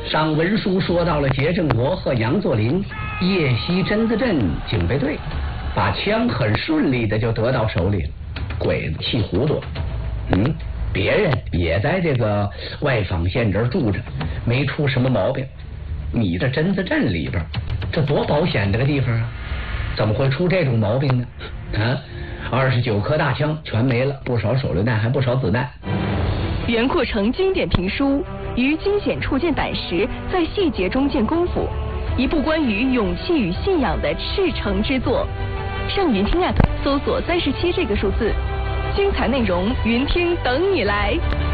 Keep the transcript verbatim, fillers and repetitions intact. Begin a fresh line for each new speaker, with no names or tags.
上文书说到了节正国和杨作霖夜袭榛子镇警备队，把枪很顺利的就得到手里了。鬼子气糊涂，嗯，别人也在这个外坊县这儿住着，没出什么毛病。你这榛子镇里边，这多保险这个地方啊，怎么会出这种毛病呢？啊，二十九颗大枪全没了，不少手榴弹，还不少子弹。
袁阔成经典评书于惊险处见胆识，在细节中见功夫，一部关于勇气与信仰的赤诚之作。上云听 App 搜索三十七这个数字，精彩内容云听等你来。